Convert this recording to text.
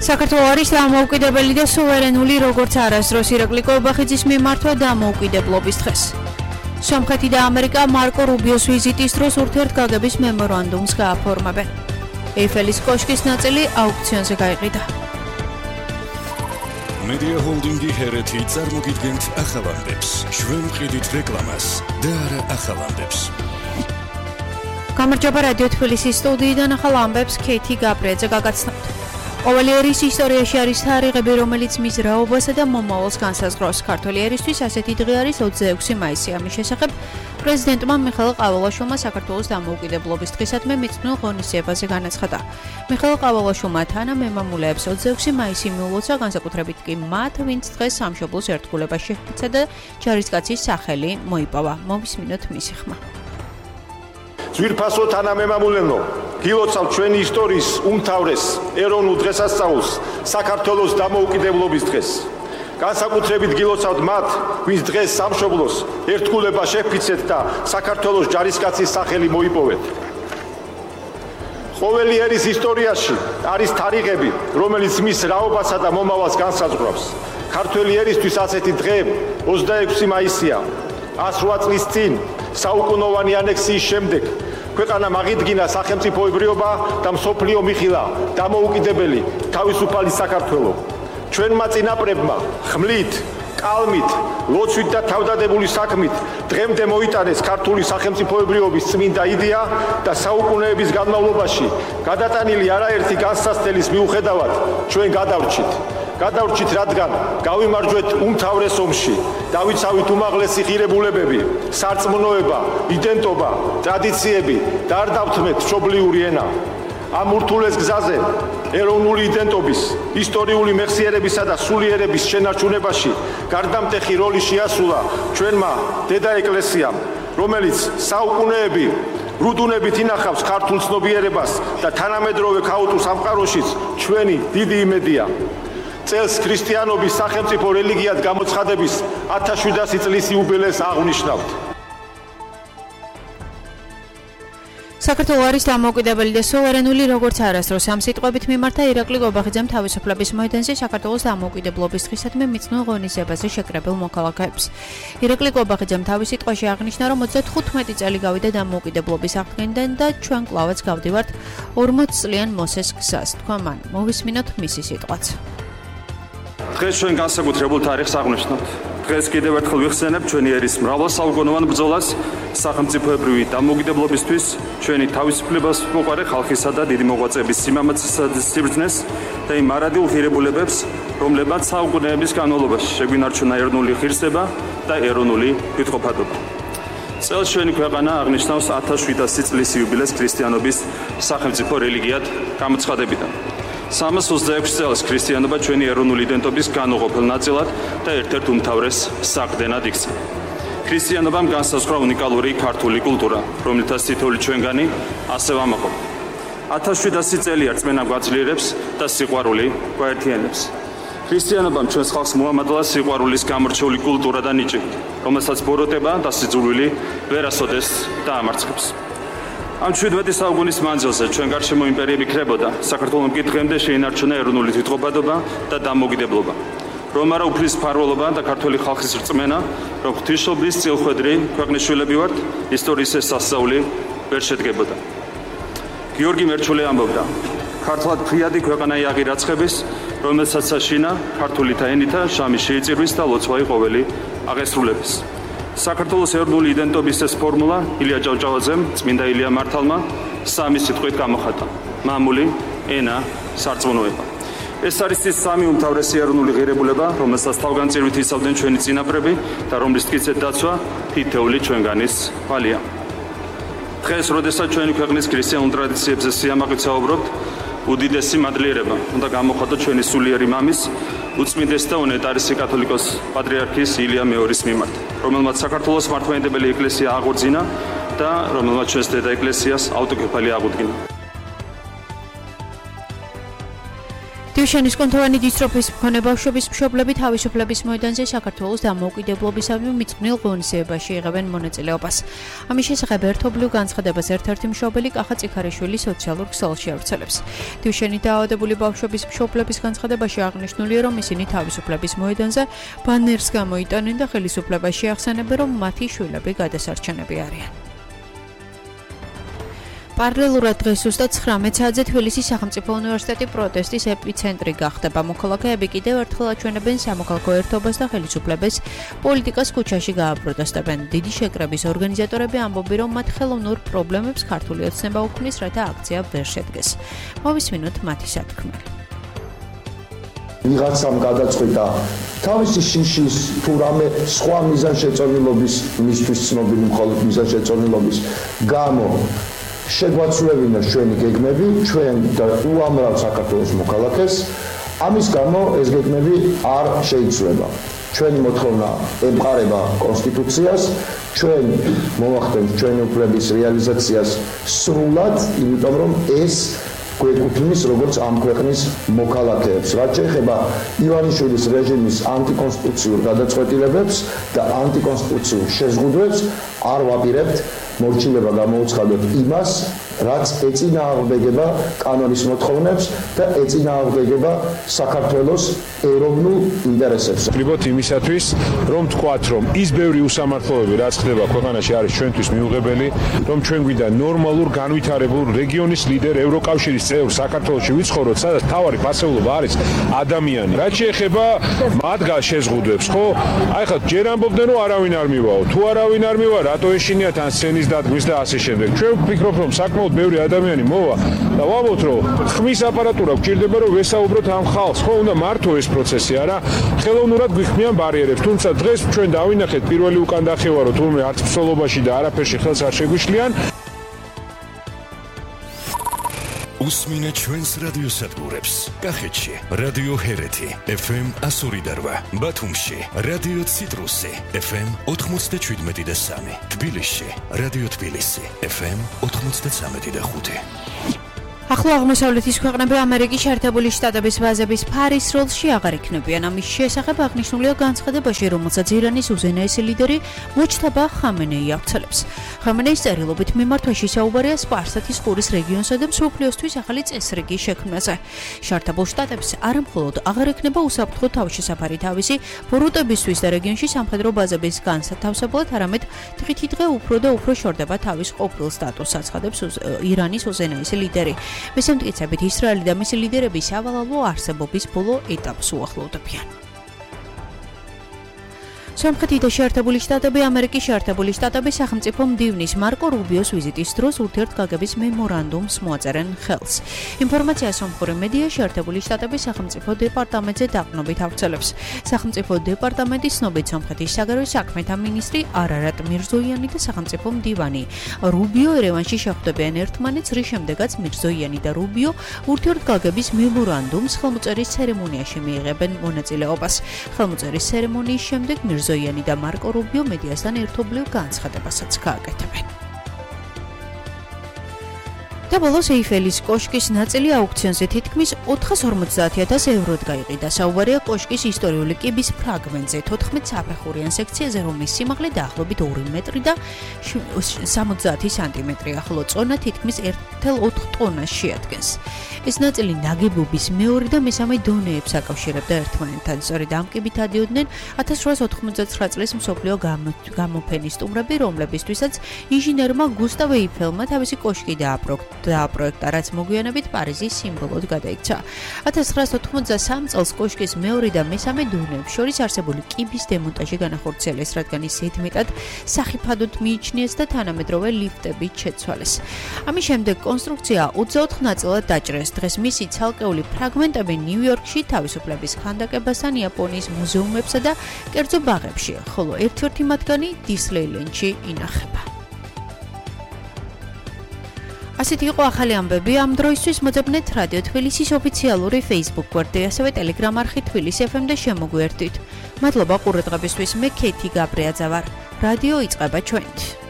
საქართველო არის დამოუკიდებელი და სუვერენული, როგორც არასდროს ირაკლი კობახიძის მიმართვა დამოუკიდებლობის დღეს. სომხეთი და ამერიკა მარკო რუბიოს ვიზიტის დროს ურთიერთგაგების მემორანდუმს გააფორმებენ. ეიფელის კოშკის ნაწილი აუქციონზე გაიყიდა. Media Holdingi ჰერეთი წარმოგიდგენთ ახალანდებს. ჩვენ ვყიდით რეკლამას და არა ახალანდებს. გამარჯობა რადიო თბილისის სტუდიიდან ახალ ამბებს ქეთი გაბრიაძე გაგაცნობთ. ყოველი ერის ისტორიაში არის თარიღები, რომელიც მის რაობასა და მომავალს განსაზღვრავს. ქართველი ერისთვის ასეთი დღე არის 26 მაისი. ამის შესახებ პრეზიდენტმა მიხეილ ყავალაშვილმა საქართველოს დამოუკიდებლობის დღისადმი მიწვეულ ღონისძიებაზე განაცხადა. მიხეილ ყავალაშვილმა თანამემამულეებს 26 მაისი მიულოცა, განსაკუთრებით კი მათ, ვინც დღეს სამშობლოს ერთგულებაში შეჰფიცა და ჯარისკაცის სახელი მოიპოვა. მოვისმინოთ მისი ხმა. ძვირფასო თანამემამულენო, გილოცავთ ჩვენი ისტორიის უმთავრეს ეროვნულ დღესასწაულს, საქართველოს დამოუკიდებლობის დღეს. განსაკუთრებით გილოცავთ მათ, ვინც დღეს სამშობლოს ერთგულება შეჰფიცეთ და საქართველოს ჯარისკაცის სახელი მოიპოვეთ. ყოველი ერის ისტორიაში არის თარიღები, რომელიც მის რაობასა და მომავალს განსაზღვრავს. ქართველი ერისთვის ასეთი დღე 26 მაისია. 108 წლის წინ საუკუნოვანი ანექსიის შემდეგ ქვეყანამ აღიდგინა სახელმწიფოებრიობა და მსოფლიო მიხილა დამოუკიდებელი თავისუფალი საქართველო. ჩვენმა წინაპრებმა ხმლით, კალმით, ლოცვით და თავდადებული საქმით დღემდე მოიტანეს ქართული სახელმწიფოებრიობის წმინდა იდეა და საუკუნეების განმავლობაში გადატანილი არაერთი განსაცდელის მიუხედავად ჩვენ გადავრჩით, რადგან გავიმარჯვეთ უმთავრეს ომში, დავიცავით უმაღლესი ღირებულებები, სარწმუნოება, იდენტობა, ტრადიციები და არ დავთმეთ მშობლიური ენა. ამ ურთულეს გზაზე ეროვნული იდენტობის, ისტორიული მეხსიერებისა და სულიერების შენარჩუნებაში გარდამტეხი როლი შეასრულა ჩვენმა დედა ეკლესიამ, რომელიც საუკუნეები რუდუნებით ინახავს ქართულ ცნობიერებას და თანამედროვე ქაოტურ სამყაროშიც ჩვენი დიდი იმედია. წელს ქრისტიანობის სახელმწიფო რელიგიად გამოცხადების 1700 წლის იუბილეს აღვნიშნავთ. საქართველო არის დამოუკიდებელი და სუვერენული, როგორც არასდროს. ამ სიტყვებით მიმართა ირაკლი კობახიძემ თავისუფლების მოედანზე საქართველოს დამოუკიდებლობის დღისადმი მიწვეულ ღონისძიებაზე შეკრებილ მოქალაქეებს. ირაკლი კობახიძემ თავის სიტყვაში აღნიშნა, რომ 35 წელი გავიდა დამოუკიდებლობის აღდგენიდან და ჩვენ კვლავაც გავდივართ 40 წლიან მოსეს გზას. თქვა მან. მოვისმინოთ მისი სიტყვაც. დღეს ჩვენ განსაკუთრებულ თარიღს აღვნიშნავთ. დღეს კიდევ ერთხელ ვიხსენებთ ჩვენი ერის მრავალსაუკუნოვან ბრძოლას სახელმწიფოებრივი დამოუკიდებლობისთვის, ჩვენი თავისუფლებას მოყარე ხალხისა და დიდი მოღვაწეების სიმამაცისა და სიბრძნეს და იმ მარადილ ღირებულებებს, რომლებმაც საუკუნეების განმავლობაში შეგვინარჩუნა ეროვნული ღირსება და ეროვნული თვითყოფადობა. წელს ჩვენი ქვეყანა აღნიშნავს 1700 წლის იუბილეს ქრისტიანობის სახელმწიფო რელიგიად გამოცხადებიდან. 326 წელს ქრისტიანობა ჩვენი ეროვნული იდენტობის განუყოფელ ნაწილად და ერთ-ერთ უმთავრეს საყრდენად იქცა. ქრისტიანობამ განსაზღვრა უნიკალური ქართული კულტურა, რომლითაც თითოეული ჩვენგანი ასე ვამაყობთ. 1700 წელი რწმენა გვაძლიერებს და სიყვარული გვაერთიანებს. ქრისტიანობამ ჩვენს ხალხს მოამადლა სიყვარულის გამორჩეული კულტურა და ნიჭი, რომელსაც ბოროტება და სიძულვილი ვერასოდეს დაამარცხებს. ამ 17 საუკუნის მანძილზე ჩვენ გარშემო იმპერიები ქრებოდა, საქართველომ კი დღემდე შეინარჩუნა ეროვნული თვითყოფადობა და დამოუკიდებლობა. რომ არა უფლის მფარველობა და ქართული ხალხის რწმენა, რომ ღვთისმშობლის წილხვედრი ქვეყნის შვილები ვართ, ისტორიის ეს სასწაული ვერ შედგებოდა. გიორგი მერჩული ამბობდა, ქართლად ფრიადი ქვეყანა იაღი რაცხების, რომელსაც საშინა ქართულითა ენითა შამი შეიწირვის და ლოცვაი ყოველი აღესრულების. საქართველოს ეროვნული იდენტობის ეს ფორმულა ილია ჭავჭავაძემ, წმინდა ილია მართალმა სამი სიტყვით გამოხატა: მამული, ენა, სარწმუნოება. ეს არის ის სამი უმთავრესი ეროვნული ღირებულება, რომელსაც თავგანწირვით იცავდნენ ჩვენი წინაპრები და რომლის მტკიცედ დაცვა თითოეული ჩვენგანის ვალია. დღეს, როდესაც ჩვენი ქვეყნის ქრისტიანულ ტრადიციებზე სიამაყით საუბრობთ, უდიდესი მადლიერება უნდა გამოხატოთ ჩვენი სულიერი მამის, უწმინდესი და უნეტარესი კათოლიკოს პატრიარქის ილია მეორის მიმართ, რომელმაც საქართველოს მართლმადიდებელი ეკლესია აღორძინა და რომელმაც ჩვენს დედა ეკლესიას ავტოკეფალია აღუდგინა. დიუშენის კუნთოვანი დისტროფის მქონე ბავშვების მშობლები თავისუფლების მოედანზე საქართველოს დამოუკიდებლობისადმი მიძღვნილ ღონისძიებაში იღებენ მონაწილეობას. ამის შესახებ ერთობლივ განცხადებას ერთ-ერთი მშობელი კახა წიქარიშვილი სოციალურ ქსელში ავრცელებს. დიუშენით დაავადებული ბავშვების მშობლების განცხადებაში აღნიშნულია, რომ ისინი თავისუფლების მოედანზე ბანერს გამოიტანენ და ხელისუფლებას შეახსენებენ, რომ მათი შვილები გადასარჩენები არიან. პარალელურად დღეს ზუსტად 19 საათზე თბილისის სახელმწიფო უნივერსიტეტი პროტესტის ეპიცენტრი გახდება. მოქალაქეები კიდევ ერთხელ აჩვენებენ სამოქალაქო ერთობას და ხელისუფლების პოლიტიკას ქუჩაში გააპროტესტებენ. დიდი შეკრების ორგანიზატორები ამბობენ, რომ მათ ხელოვნურ პრობლემებს ქართული ოცნება უქმნის, რათა აქცია ვერ შედგეს. მოვისმინოთ მათი სათქმელი. ვიღაცამ გადაწყვიტა თავისი შიშის თუ რამე სხვა მიზანშეწონილობის, მისთვის ცნობილი მხოლოდ მიზანშეწონილობის გამო შეგვაცვლებინა ჩვენი გეგმები, ჩვენ და უამრავ საქართველოს მოქალაქეს, ამის გამო ეს გეგმები არ შეიცვლება. ჩვენი მოთხოვნა ემყარება კონსტიტუციას, ჩვენ მოვახდენთ ჩვენი უფლების რეალიზაციას სრულად, იმიტომ რომ ეს გვეკუთვნის როგორც ამ ქვეყნის მოქალაქეებს. რაც შეეხება ივანიშვილის რეჟიმის ანტიკონსტიტუციურ გადაწყვეტილებებს და ანტიკონსტიტუციურ შეზღუდვებს, არ ვაპირებთ მორჩილება გამოუცხადოთ იმას, რაც ეწინააღმდეგება კანონის მოთხოვნებს და ეწინააღმდეგება საქართველოს ეროვნულ ინტერესებს. ვკრიბოთ იმისათვის, რომ თქვათ, რომ ის ბევრი უსამართლოები, რაც ხდება ქვეყანაში, არის ჩვენთვის მიუღებელი, რომ ჩვენ გვინდა ნორმალურ, განვითარებულ რეგიონის ლიდერ, ევროკავშირის წევრ საქართველოში ვიცხოვროთ, სადაც თავარი ფასეულობა არის ადამიანი. რაც შეეხება მათგან შეზღუდვებს, ხო? აი ხა ჯერ ამბობდნენ, რომ არავინ არ მივაო. თუ არავინ არ მივა, რატო ეშინიათ ან სცენის დადგმის და ასე შემდეგ. ჩვენ ვფიქრობ, რომ საკმაოდ ბევრი ადამიანი მოვა და ვამბობთ, რომ ხმის აპარატურა გვჭირდება, რომ ვესაუბროთ ამ ხალხს. ხო, უნდა მართო ეს პროცესი, არა? ხელოვნურად გვიხმიან ბარიერებს. თუმცა დღეს ჩვენ დავინახეთ პირველი უკან დახევა, რომ თურმე არც მსვლელობაში და არაფერში ხელს არ შეგვიშლიან. უსმინე ჩვენს რადიოსადგურებს. კახეთში რადიო ჰერეთი FM 102.8, ბათუმში რადიო ციტრუსი FM 97.3, თბილისში რადიო თბილისი FM 93.5. ახლო აღმოსავლეთის ქვეყნები ამერიკის შეერთებული შტატების ბაზების ფარის როლში აღარ იქნებიან. ამის შესახებ აღნიშნულია განცხადებაში, რომელსაც ირანის უზენაესი ლიდერი მოჯთაბა ხამენეი ავრცელებს. ხამენეის წერილობით მიმართვაში საუბარია სპარსეთის ყურის რეგიონსა და მსოფლიოსთვის ახალი წესრიგის შექმნაზე. შეერთებულ შტატებს არა მხოლოდ აღარ ექნება უსაფრთხო თავშესაფარი თავისი ბოროტებისთვის და რეგიონში სამხედრო ბაზების განსათავსებლად, არამედ დღითი დღე უფრო და უფრო შორდება თავის ყოფილ სტატუსს, აცხადებს ირანის უზენაესი ლიდერი. მესამტკიცებით ისრაელი და მისი ლიდერები სავალალო არსებობის ბოლო ეტაპს უახლოვდებიან. სომხეთი და შეერთებული შტატები ამერიკის შეერთებული შტატების სახელმწიფო მდივნის მარკო რუბიოს ვიზიტის დროს ურთიერთგაგების მემორანდუმს მოაწერენ ხელს. ინფორმაცია სომხური მედია შეერთებული შტატების სახელმწიფო დეპარტამენტზე დაყრდნობით ავრცელებს. სახელმწიფო დეპარტამენტის ცნობით სომხეთის საგარეო საქმეთა მინისტრი არარატ მირზოიანი და სახელმწიფო მდივანი რუბიო ერევანში შეხვდებიან ერთმანეთს, რის შემდეგაც მირზოიანი და რუბიო ურთიერთგაგების მემორანდუმს ხელმოწერის ცერემონიაში მიიღებენ მონაწილეობას. ხელმოწერის ცერემონიის შემდეგ ზოიანი და მარკო რუბიო მედიასთან ერთობლივ განცხადებასაც გააკეთებენ. და ბოლოს ეიფელის კოშკის ნაწილი აუქციონზე თითქმის 450,000 ევროდ გაიყიდა. საუბარია კოშკის ისტორიული კიბის ფრაგმენტზე, 14 საფეხურიან სექციაზე, რომლის სიმაღლე დაახლოებით 2 მეტრი და 70 სანტიმეტრია, ხოლო წონა თითქმის 1,4 ტონას შეადგენს. ეს ნაწილი ნაგებობის მეორე და მესამე დონეებს აკავშირებდა ერთმანეთთან. სწორედ ამ კიბით ადიოდნენ 1899 წლის მსოფლიო გამოფენის სტუმრები, რომლებისთვისაც ინჟინერმა გუსტავ ეიფელმა თავისი კოშკი დააპროექტა, რაც მოგვიანებით პარიზის სიმბოლოდ გადაიქცა. 1993 წელს კოშკის მეორე და მესამე დონეებს შორის არსებული კიბის დემონტაჟი განახორციელეს, რადგან ის ზედმეტად სახიფათოდ მიიჩნიეს და თანამედროვე ლიფტებით შეცვალეს. ამის შემდეგ კონსტრუქცია 24 ნაწილად დაჭრეს. დღეს მისი ცალკეული ფრაგმენტები ნიუ-იორკში თავისუფლების ქანდაკებასთან, იაპონიის მუზეუმებსა და კერძო ბაღებში, ხოლო ერთ-ერთი მათგანი დისლეილენდში ინახება. ასეთი იყო ახალი ამბები ამ დროისთვის. მოძებნეთ რადიო თბილისის ოფიციალური Facebook გვერდი, ასევე Telegram არხი თბილისი FM და შემოგვიერთდით. მადლობა ყურადღებისთვის. მე ქეთი გაბრიაძე ვარ. რადიო იწყება ჩვენით.